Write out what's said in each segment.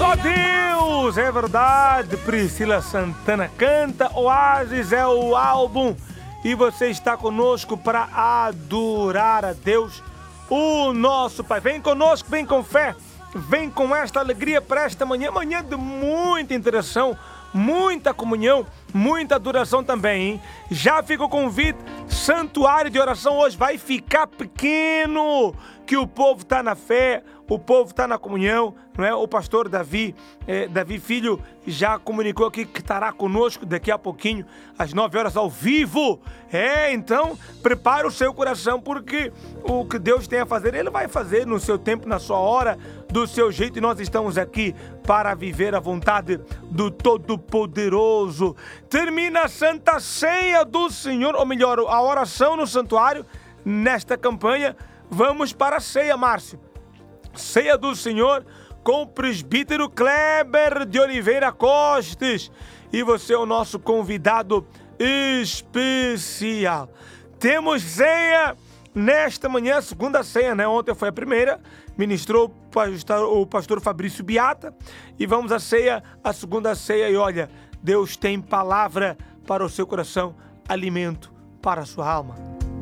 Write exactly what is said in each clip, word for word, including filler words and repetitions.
Só Deus, é verdade. Priscila Santana canta, Oásis é o álbum. E você está conosco para adorar a Deus, o nosso Pai. Vem conosco, vem com fé, vem com esta alegria para esta manhã. Manhã de muita interação, muita comunhão, muita adoração também, hein? Já fica o convite, santuário de oração hoje vai ficar pequeno, que o povo está na fé, o povo está na comunhão, não é? O pastor Davi, eh, Davi Filho, já comunicou aqui que estará conosco daqui a pouquinho, às nove horas, ao vivo. É, então, prepare o seu coração, porque o que Deus tem a fazer, Ele vai fazer no seu tempo, na sua hora, do seu jeito, e nós estamos aqui para viver a vontade do Todo-Poderoso. Termina a Santa Ceia do Senhor, ou melhor, a oração no santuário, nesta campanha. Vamos para a ceia, Márcio. Ceia do Senhor com o presbítero Kleber de Oliveira Costes. E você é o nosso convidado especial. Temos ceia nesta manhã, segunda ceia, né? Ontem foi a primeira, ministrou o pastor, o pastor Fabrício Biata. E vamos à ceia, a segunda ceia. E olha, Deus tem palavra para o seu coração, alimento para a sua alma.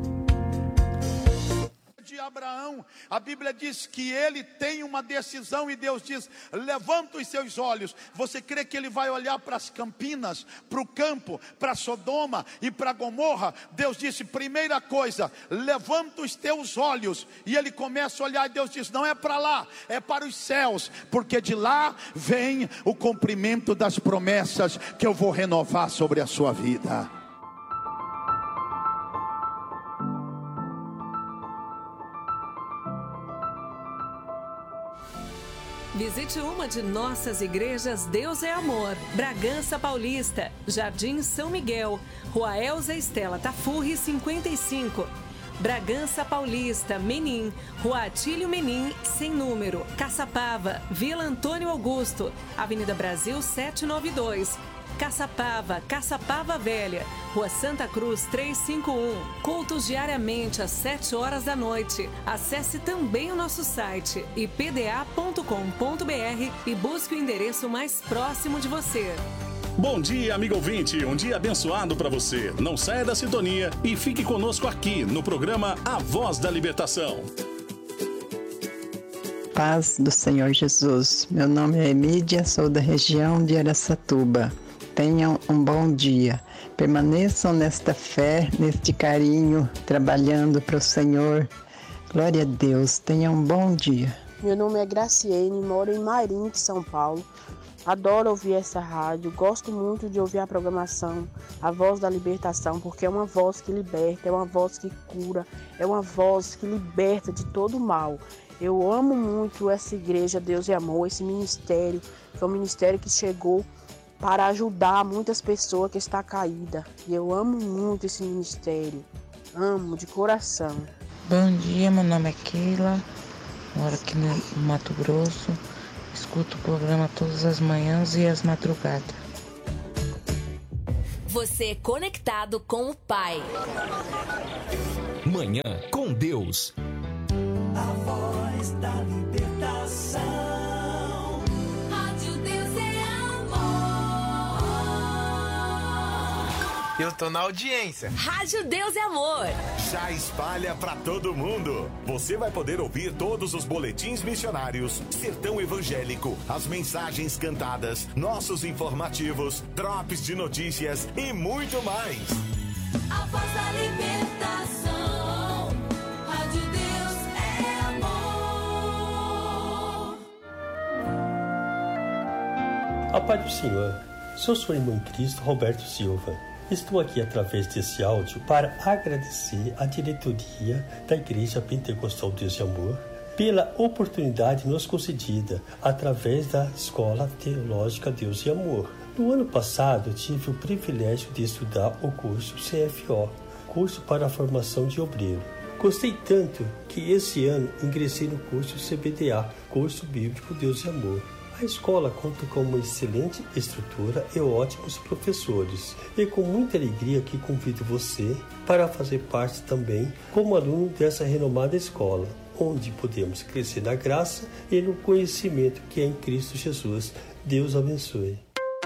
De Abraão, a Bíblia diz que ele tem uma decisão e Deus diz: levanta os seus olhos. Você crê que ele vai olhar para as campinas, para o campo, para Sodoma e para Gomorra? Deus disse: primeira coisa, levanta os teus olhos. E ele começa a olhar e Deus diz: não é para lá, é para os céus, porque de lá vem o cumprimento das promessas que eu vou renovar sobre a sua vida. Visite uma de nossas igrejas Deus é Amor, Bragança Paulista, Jardim São Miguel, Rua Elza Estela Tafurri cinquenta e cinco. Bragança Paulista, Menim, Rua Atílio Menim, sem número, Caçapava, Vila Antônio Augusto, Avenida Brasil setecentos e noventa e dois. Caçapava, Caçapava Velha, Rua Santa Cruz trezentos e cinquenta e um. Cultos diariamente às sete horas da noite. Acesse também o nosso site i p d a ponto com ponto b r e busque o endereço mais próximo de você. Bom dia, amigo ouvinte. Um dia abençoado para você. Não saia da sintonia e fique conosco aqui no programa A Voz da Libertação. Paz do Senhor Jesus. Meu nome é Emídia, sou da região de Araçatuba. Tenham um bom dia. Permaneçam nesta fé, neste carinho, trabalhando para o Senhor. Glória a Deus. Tenham um bom dia. Meu nome é Graciene, moro em Mairim, São Paulo. Adoro ouvir essa rádio. Gosto muito de ouvir a programação A Voz da Libertação, porque é uma voz que liberta, é uma voz que cura, é uma voz que liberta de todo o mal. Eu amo muito essa igreja Deus e Amor, esse ministério, que é um ministério que chegou para ajudar muitas pessoas que estão caídas. E eu amo muito esse ministério. Amo de coração. Bom dia, meu nome é Keila. Moro aqui no Mato Grosso. Escuto o programa todas as manhãs e as madrugadas. Você conectado com o Pai. Manhã com Deus. A voz da libertação. Rádio Deus é amor. Eu tô na audiência. Rádio Deus é Amor. Já espalha pra todo mundo. Você vai poder ouvir todos os boletins missionários, Sertão Evangélico, as mensagens cantadas, nossos informativos, drops de notícias e muito mais. A voz da libertação. Rádio Deus é amor. A paz do Senhor. Sou sua irmã em Cristo, Roberto Silva. Estou aqui através desse áudio para agradecer à diretoria da Igreja Pentecostal Deus e Amor pela oportunidade nos concedida através da Escola Teológica Deus e Amor. No ano passado, tive o privilégio de estudar o curso C F O, curso para a formação de obreiro. Gostei tanto que esse ano ingressei no curso C B D A, curso bíblico Deus e Amor. A escola conta com uma excelente estrutura e ótimos professores. E com muita alegria que convido você para fazer parte também como aluno dessa renomada escola. onde podemos crescer na graça e no conhecimento que é em Cristo Jesus. Deus abençoe.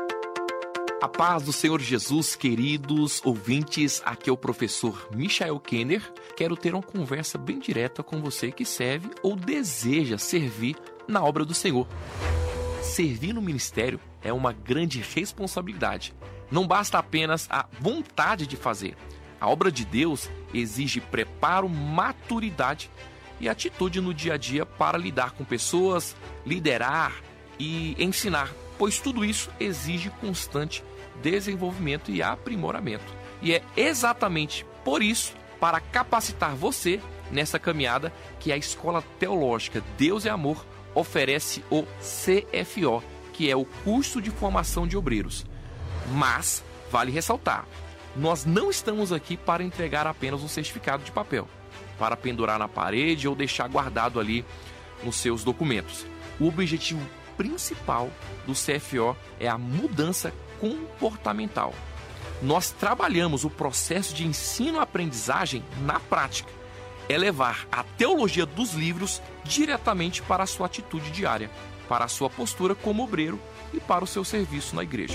A paz do Senhor Jesus, queridos ouvintes, aqui é o professor Michael Kenner. Quero ter uma conversa bem direta com você que serve ou deseja servir na obra do Senhor. Servir no ministério é uma grande responsabilidade. Não basta apenas a vontade de fazer. A obra de Deus exige preparo, maturidade e atitude no dia a dia para lidar com pessoas, liderar e ensinar, pois tudo isso exige constante desenvolvimento e aprimoramento. E é exatamente por isso, para capacitar você nessa caminhada, que a Escola Teológica Deus é Amor oferece o C F O, que é o curso de formação de obreiros. Mas, vale ressaltar, nós não estamos aqui para entregar apenas um certificado de papel, para pendurar na parede ou deixar guardado ali nos seus documentos. O objetivo principal do C F O é a mudança comportamental. Nós trabalhamos o processo de ensino-aprendizagem na prática. É levar a teologia dos livros diretamente para a sua atitude diária, para a sua postura como obreiro e para o seu serviço na igreja.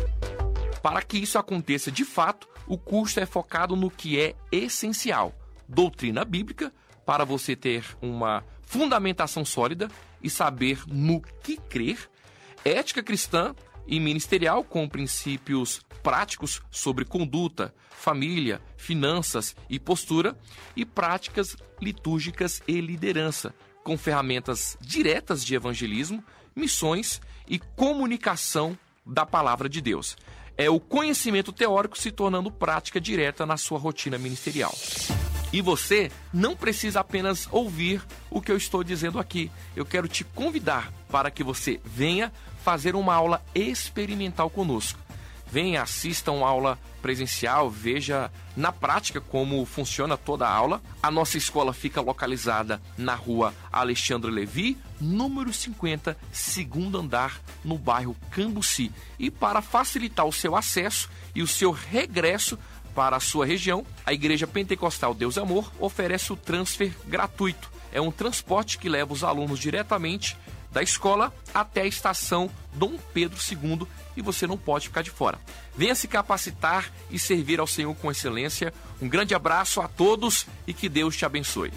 Para que isso aconteça de fato, o curso é focado no que é essencial: doutrina bíblica, para você ter uma fundamentação sólida e saber no que crer, ética cristã e ministerial, com princípios práticos sobre conduta, família, finanças e postura, e práticas litúrgicas e liderança, com ferramentas diretas de evangelismo, missões e comunicação da palavra de Deus. É o conhecimento teórico se tornando prática direta na sua rotina ministerial. E você não precisa apenas ouvir o que eu estou dizendo aqui. Eu quero te convidar para que você venha fazer uma aula experimental conosco. Venha, assista uma aula presencial, veja na prática como funciona toda a aula. A nossa escola fica localizada na rua Alexandre Levi, número cinquenta, segundo andar, no bairro Cambuci. E para facilitar o seu acesso e o seu regresso para a sua região, a Igreja Pentecostal Deus é Amor oferece o transfer gratuito. É um transporte que leva os alunos diretamente da escola até a estação Dom Pedro segundo, e você não pode ficar de fora. Venha se capacitar e servir ao Senhor com excelência. Um grande abraço a todos e que Deus te abençoe.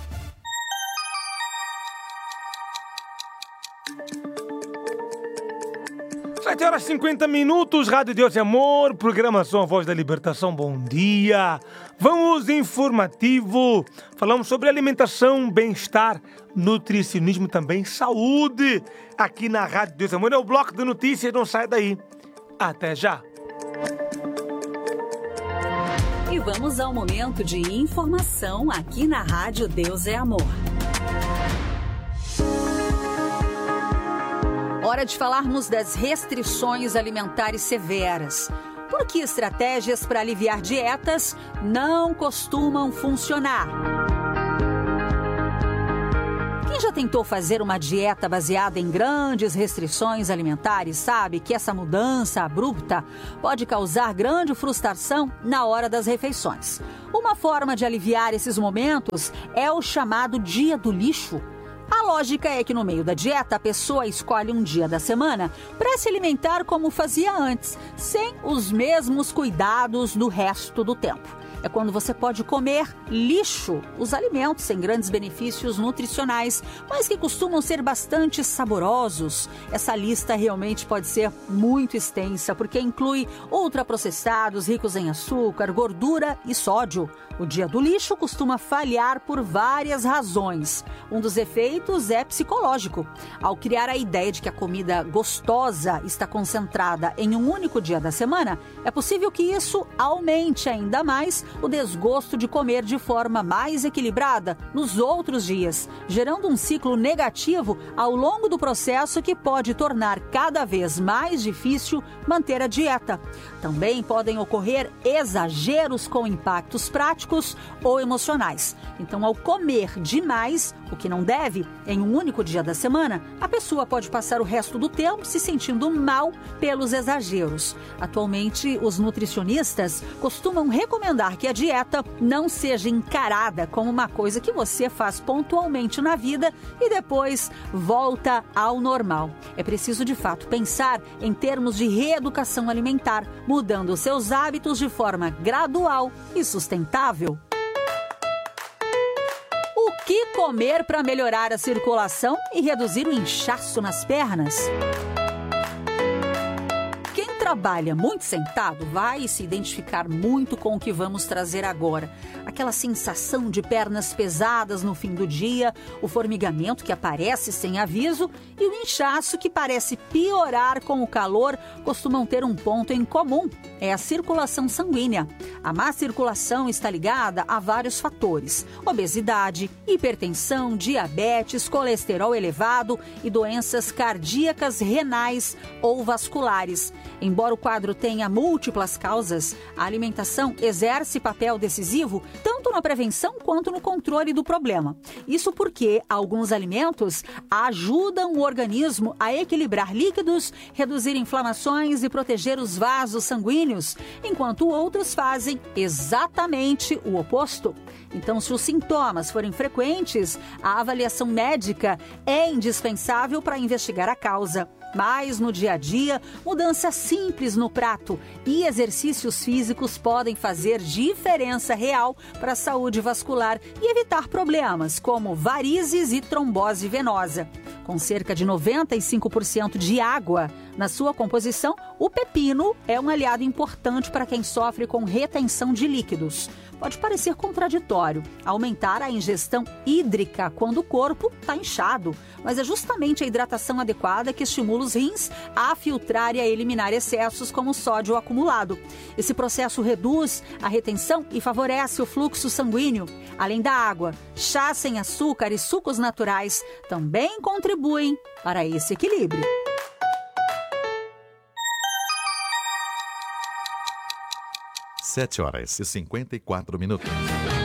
sete horas e cinquenta minutos, Rádio Deus é Amor, programação A Voz da Libertação, bom dia. Vamos informativo, falamos sobre alimentação, bem-estar, nutricionismo também, saúde, aqui na Rádio Deus é Amor. É o bloco de notícias, não sai daí. Até já. E vamos ao momento de informação aqui na Rádio Deus é Amor. Hora de falarmos das restrições alimentares severas. Por que estratégias para aliviar dietas não costumam funcionar? Quem já tentou fazer uma dieta baseada em grandes restrições alimentares sabe que essa mudança abrupta pode causar grande frustração na hora das refeições. Uma forma de aliviar esses momentos é o chamado dia do lixo. A lógica é que no meio da dieta a pessoa escolhe um dia da semana para se alimentar como fazia antes, sem os mesmos cuidados do resto do tempo. É quando você pode comer lixo, os alimentos sem grandes benefícios nutricionais, mas que costumam ser bastante saborosos. Essa lista realmente pode ser muito extensa, porque inclui ultraprocessados ricos em açúcar, gordura e sódio. O dia do lixo costuma falhar por várias razões. Um dos efeitos é psicológico. Ao criar a ideia de que a comida gostosa está concentrada em um único dia da semana, é possível que isso aumente ainda mais o desgosto de comer de forma mais equilibrada nos outros dias, gerando um ciclo negativo ao longo do processo que pode tornar cada vez mais difícil manter a dieta. Também podem ocorrer exageros com impactos práticos ou emocionais. Então, ao comer demais, o que não deve, em um único dia da semana, a pessoa pode passar o resto do tempo se sentindo mal pelos exageros. Atualmente, os nutricionistas costumam recomendar para que a dieta não seja encarada como uma coisa que você faz pontualmente na vida e depois volta ao normal. É preciso, de fato, pensar em termos de reeducação alimentar, mudando seus hábitos de forma gradual e sustentável. O que comer para melhorar a circulação e reduzir o inchaço nas pernas? Quem trabalha muito sentado vai se identificar muito com o que vamos trazer agora. Aquela sensação de pernas pesadas no fim do dia, o formigamento que aparece sem aviso e o inchaço que parece piorar com o calor costumam ter um ponto em comum: é a circulação sanguínea. A má circulação está ligada a vários fatores: obesidade, hipertensão, diabetes, colesterol elevado e doenças cardíacas, renais ou vasculares. Embora o quadro tenha múltiplas causas, a alimentação exerce papel decisivo tanto na prevenção quanto no controle do problema. Isso porque alguns alimentos ajudam o organismo a equilibrar líquidos, reduzir inflamações e proteger os vasos sanguíneos, enquanto outros fazem exatamente o oposto. Então, se os sintomas forem frequentes, a avaliação médica é indispensável para investigar a causa. Mas, no dia a dia, mudanças simples no prato e exercícios físicos podem fazer diferença real para a saúde vascular e evitar problemas como varizes e trombose venosa. Com cerca de noventa e cinco por cento de água na sua composição, o pepino é um aliado importante para quem sofre com retenção de líquidos. Pode parecer contraditório aumentar a ingestão hídrica quando o corpo está inchado, mas é justamente a hidratação adequada que estimula os rins a filtrar e a eliminar excessos como o sódio acumulado. Esse processo reduz a retenção e favorece o fluxo sanguíneo. Além da água, chá sem açúcar e sucos naturais também contribuem para esse equilíbrio. sete horas e cinquenta e quatro minutos.